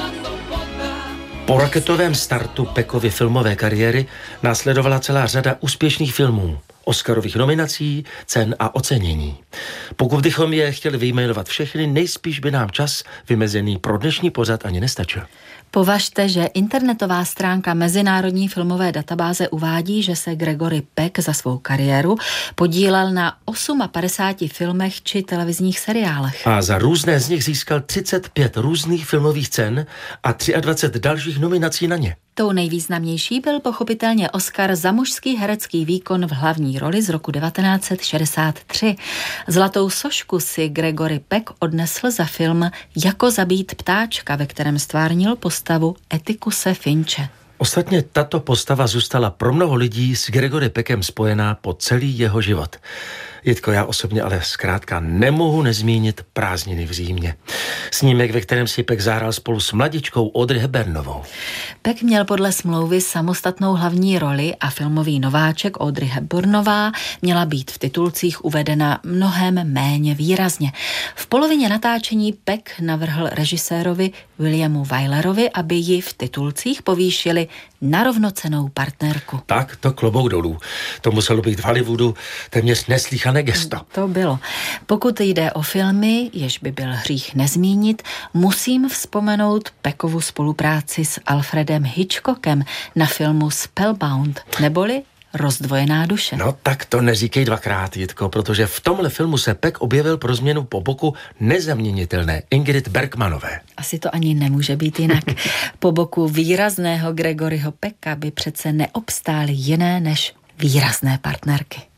Po raketovém startu Peckovy filmové kariéry následovala celá řada úspěšných filmů, Oscarových nominací, cen a ocenění. Pokud bychom je chtěli vyjmenovat všechny, nejspíš by nám čas vymezený pro dnešní pořad ani nestačil. Považte, že internetová stránka Mezinárodní filmové databáze uvádí, že se Gregory Peck za svou kariéru podílel na 58 filmech či televizních seriálech. A za různé z nich získal 35 různých filmových cen a 23 dalších nominací na ně. Tou nejvýznamnější byl pochopitelně Oscar za mužský herecký výkon v hlavní roli z roku 1963. Zlatou sošku si Gregory Peck odnesl za film Jako zabít ptáčka, ve kterém stvárnil postavu Atticuse Finche. Ostatně tato postava zůstala pro mnoho lidí s Gregory Peckem spojená po celý jeho život. Jitko, já osobně ale zkrátka nemohu nezmínit Prázdniny v Římě. Snímek, ve kterém si Peck zahrál spolu s mladičkou Audrey Hepburnovou. Peck měl podle smlouvy samostatnou hlavní roli a filmový nováček Audrey Hepburnová měla být v titulcích uvedena mnohem méně výrazně. V polovině natáčení Peck navrhl režisérovi Williamu Wylerovi, aby ji v titulcích povýšili na rovnocennou partnerku. Tak, to klobouk dolů. To muselo být v Hollywoodu téměř neslýchané gesto. To bylo. Pokud jde o filmy, jež by byl hřích nezmínit, musím vzpomenout Peckovu spolupráci s Alfredem Hitchcockem na filmu Spellbound, neboli Rozdvojená duše. No tak to neříkej dvakrát, Jitko, protože v tomhle filmu se Peck objevil pro změnu po boku nezaměnitelné Ingrid Bergmanové. Asi to ani nemůže být jinak. Po boku výrazného Gregoryho Pecka by přece neobstály jiné než výrazné partnerky.